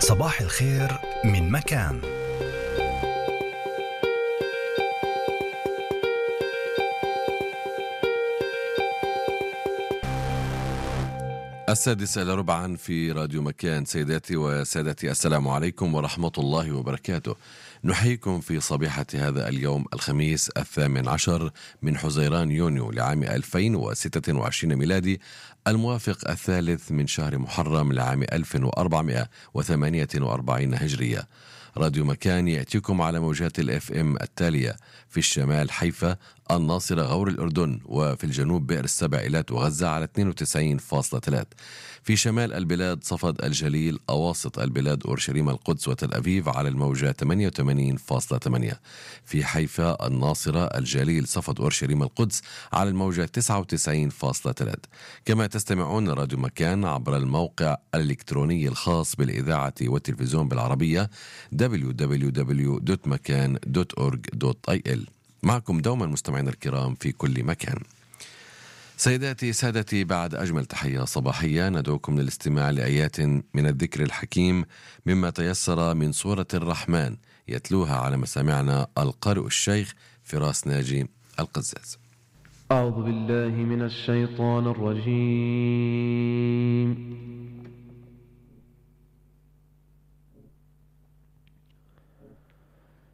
صباح الخير من مكان. السادسة إلى ربعا في راديو مكان. سيداتي وسادتي، السلام عليكم ورحمة الله وبركاته. نحييكم في صبيحة هذا اليوم الخميس 18 من حزيران يونيو لعام 2026 ميلادي، الموافق 3 من شهر محرم لعام 1448 هجرية. راديو مكان يأتيكم على موجات الاف ام التالية: في الشمال حيفا، الناصرة، غور الأردن، وفي الجنوب بئر السبع إيلات وغزة على 92.3. في شمال البلاد صفد، الجليل، أواسط البلاد أورشليم، القدس وتل أبيب على الموجة 88.8. في حيفا، الناصرة، الجليل، صفد، أورشليم، القدس على الموجة 99.3. كما تستمعون راديو مكان عبر الموقع الإلكتروني الخاص بالإذاعة والتلفزيون بالعربية www.makan.org.il. معكم دوما مستمعين الكرام في كل مكان. سيداتي سادتي، بعد أجمل تحية صباحية ندعوكم للاستماع لآيات من الذكر الحكيم مما تيسر من سورة الرحمن، يتلوها على مسامعنا القارئ الشيخ فراس ناجي القزاز. أعوذ بالله من الشيطان الرجيم.